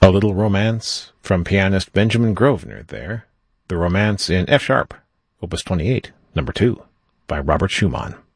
A Little Romance from pianist Benjamin Grosvenor there. The Romance in F sharp, Opus 28, number 2, by Robert Schumann.